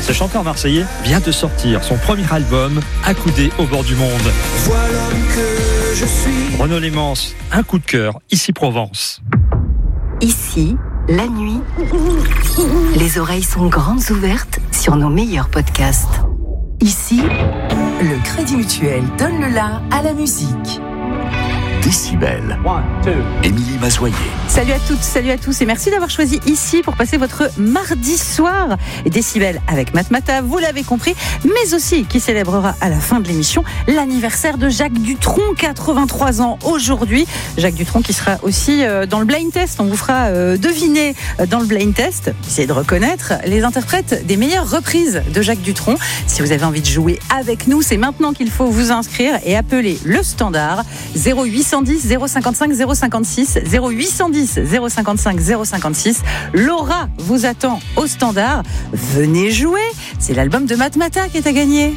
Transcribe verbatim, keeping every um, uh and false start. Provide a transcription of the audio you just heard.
Ce chanteur marseillais vient de sortir son premier album, Accoudé au bord du monde. Voilà l'homme que je suis. Renaud Lémence, un coup de cœur, ici Provence. Ici, la nuit, les oreilles sont grandes ouvertes sur nos meilleurs podcasts. Ici, le Crédit Mutuel donne le la à la musique. Décibel. Émilie Mazoyer. Salut à toutes, salut à tous et merci d'avoir choisi ici pour passer votre mardi soir. Décibel avec Matmata, vous l'avez compris, mais aussi qui célébrera à la fin de l'émission l'anniversaire de Jacques Dutronc, quatre-vingt-trois ans aujourd'hui. Jacques Dutronc qui sera aussi dans le blind test. On vous fera deviner dans le blind test, essayez de reconnaître les interprètes des meilleures reprises de Jacques Dutronc. Si vous avez envie de jouer avec nous, c'est maintenant qu'il faut vous inscrire et appeler le standard zéro huit cent dix zéro cinquante-cinq zéro cinquante-six, zéro huit cent dix zéro cinquante-cinq zéro cinquante-six. Laura vous attend au standard. Venez jouer, c'est l'album de Matmata qui est à gagner.